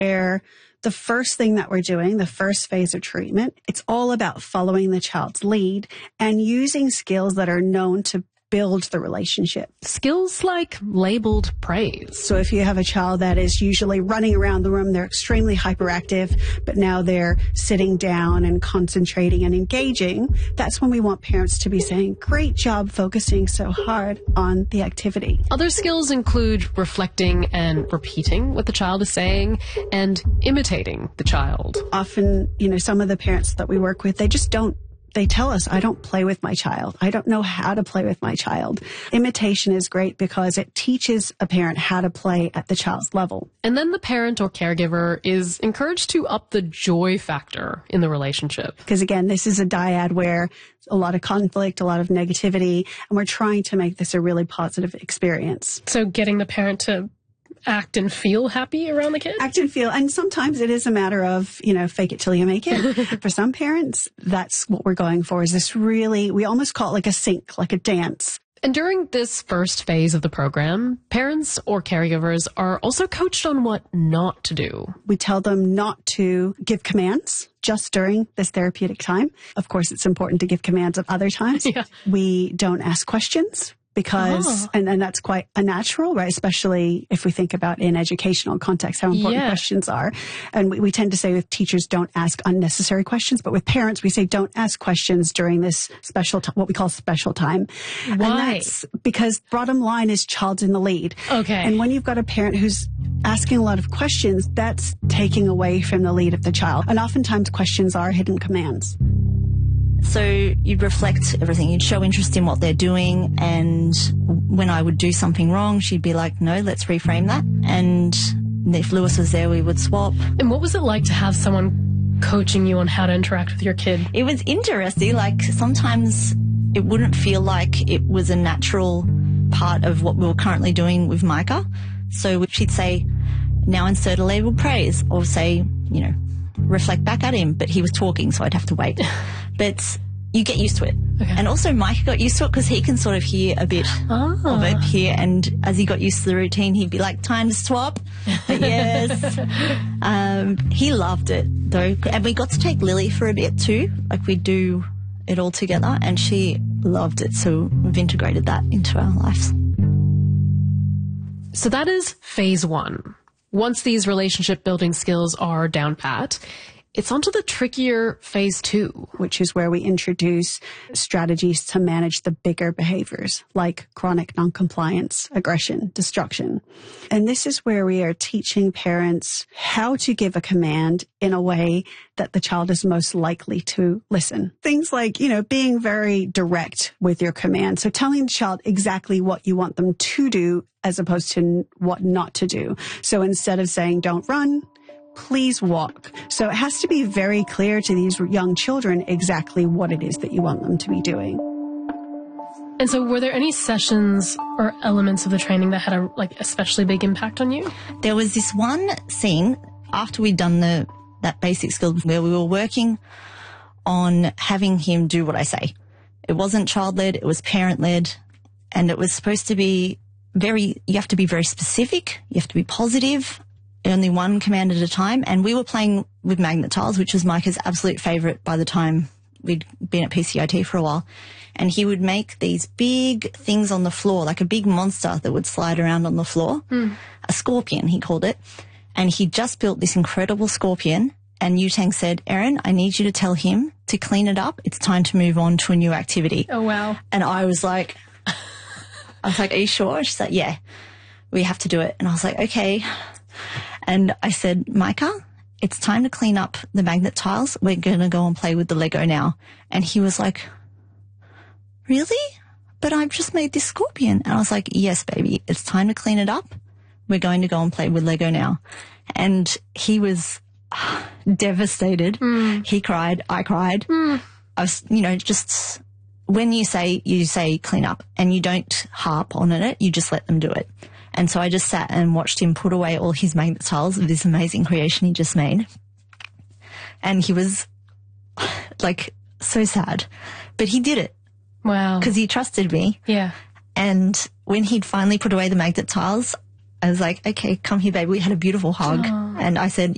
where the first thing that we're doing, the first phase of treatment, it's all about following the child's lead and using skills that are known to build the relationship. Skills like labeled praise. So if you have a child that is usually running around the room, they're extremely hyperactive, but now they're sitting down and concentrating and engaging, that's when we want parents to be saying, great job focusing so hard on the activity. Other skills include reflecting and repeating what the child is saying and imitating the child. Often, some of the parents that we work with, they tell us, I don't play with my child. I don't know how to play with my child. Imitation is great because it teaches a parent how to play at the child's level. And then the parent or caregiver is encouraged to up the joy factor in the relationship. Because again, this is a dyad where a lot of conflict, a lot of negativity, and we're trying to make this a really positive experience. So getting the parent to act and feel happy around the kid? Act and feel. And sometimes it is a matter of, fake it till you make it. For some parents, that's what we're going for, is this really, we almost call it like a sync, like a dance. And during this first phase of the program, parents or caregivers are also coached on what not to do. We tell them not to give commands just during this therapeutic time. Of course, it's important to give commands at other times. Yeah. We don't ask questions. Because, and that's quite unnatural, right? Especially if we think about in educational context, how important questions are. And we tend to say with teachers, don't ask unnecessary questions. But with parents, we say don't ask questions during this special time, what we call special time. Why? And that's because bottom line is child's in the lead. Okay. And when you've got a parent who's asking a lot of questions, that's taking away from the lead of the child. And oftentimes questions are hidden commands. So you'd reflect everything. You'd show interest in what they're doing. And when I would do something wrong, she'd be like, no, let's reframe that. And if Lewis was there, we would swap. And what was it like to have someone coaching you on how to interact with your kid? It was interesting. Like sometimes it wouldn't feel like it was a natural part of what we were currently doing with Micah. So she'd say, now insert a label praise, or say, reflect back at him. But he was talking, so I'd have to wait. But you get used to it. Okay. And also Micah got used to it because he can sort of hear a bit of it here. And as he got used to the routine, he'd be like, time to swap. But yes. He loved it though. And we got to take Lily for a bit too. Like we do it all together, and she loved it. So we've integrated that into our lives. So that is phase 1. Once these relationship building skills are down pat, it's onto the trickier phase 2, which is where we introduce strategies to manage the bigger behaviors like chronic noncompliance, aggression, destruction. And this is where we are teaching parents how to give a command in a way that the child is most likely to listen. Things like, being very direct with your command. So telling the child exactly what you want them to do as opposed to what not to do. So instead of saying, don't run, please walk. So it has to be very clear to these young children exactly what it is that you want them to be doing. And so were there any sessions or elements of the training that had a especially big impact on you? There was this one scene after we'd done that basic skill where we were working on having him do what I say. It wasn't child-led, it was parent-led, and it was supposed to be you have to be very specific, you have to be positive, only one command at a time. And we were playing with magnet tiles, which was Micah's absolute favourite by the time we'd been at PCIT for a while. And he would make these big things on the floor, like a big monster that would slide around on the floor. A scorpion, he called it. And he just built this incredible scorpion. And Yutang said, Erin, I need you to tell him to clean it up. It's time to move on to a new activity. Oh, wow. And I was like, are you sure? She's like, yeah, we have to do it. And I was like, okay. And I said, Micah, it's time to clean up the magnet tiles. We're going to go and play with the Lego now. And he was like, really? But I've just made this scorpion. And I was like, yes, baby, it's time to clean it up. We're going to go and play with Lego now. And he was devastated. He cried. I cried. I was, just when you say clean up and you don't harp on it, you just let them do it. And so I just sat and watched him put away all his magnet tiles of this amazing creation he just made. And he was so sad, but he did it. Wow. Because he trusted me. Yeah. And when he'd finally put away the magnet tiles, I was like, okay, come here, baby. We had a beautiful hug. Aww. And I said,